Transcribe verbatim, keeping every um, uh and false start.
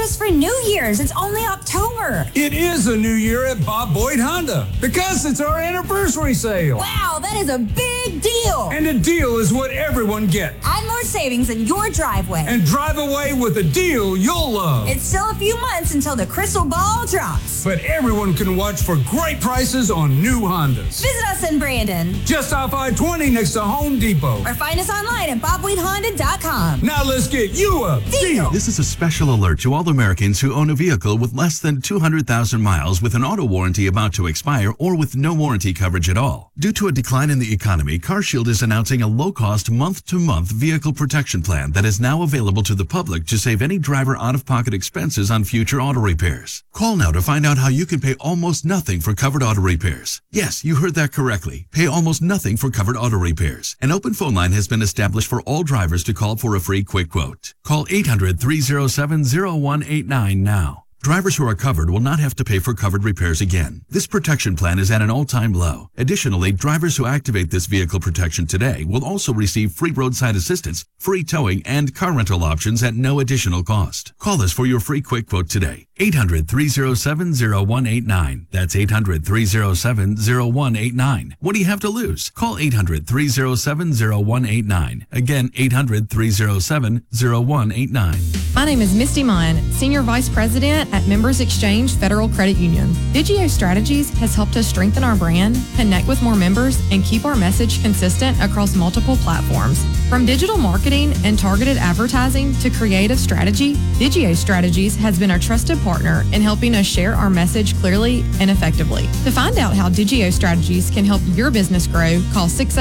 just for New Year's. It's only October. It is a new year at Bob Boyd Honda because it's our anniversary sale. Wow, that is a big deal. And a deal is what everyone gets. Add more savings in your driveway. And drive away with a deal you'll love. It's still a few months until the crystal ball drops. But everyone can watch for great prices on new Hondas. Visit us in Brandon. Just off I twenty next to Home Depot. Or find us online at bob wade honda dot com. Now let's get you a deal. This is a special alert to all Americans who own a vehicle with less than two hundred thousand miles with an auto warranty about to expire or with no warranty coverage at all. Due to a decline in the economy, CarShield is announcing a low-cost month-to-month vehicle protection plan that is now available to the public to save any driver out-of-pocket expenses on future auto repairs. Call now to find out how you can pay almost nothing for covered auto repairs. Yes, you heard that correctly. Pay almost nothing for covered auto repairs. An open phone line has been established for all drivers to call for a free quick quote. Call eight hundred, three oh seven, oh one eight nine now. Drivers who are covered will not have to pay for covered repairs again. This protection plan is at an all-time low. Additionally, drivers who activate this vehicle protection today will also receive free roadside assistance, free towing, and car rental options at no additional cost. Call us for your free quick quote today. eight hundred, three oh seven, oh one eight nine. That's eight hundred, three oh seven, oh one eight nine. What do you have to lose? Call eight hundred, three oh seven, oh one eight nine. Again, eight hundred, three oh seven, oh one eight nine. My name is Misty Munn, Senior Vice President at Members Exchange Federal Credit Union. Digio Strategies has helped us strengthen our brand, connect with more members, and keep our message consistent across multiple platforms. From digital marketing and targeted advertising to creative strategy, Digio Strategies has been a trusted partner in helping us share our message clearly and effectively. To find out how Digio Strategies can help your business grow, call six